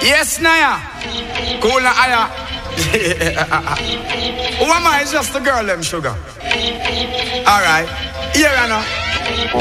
Yes, Naya. Cool na aya. Mama is just a girl, them sugar. All right. Here, Anna.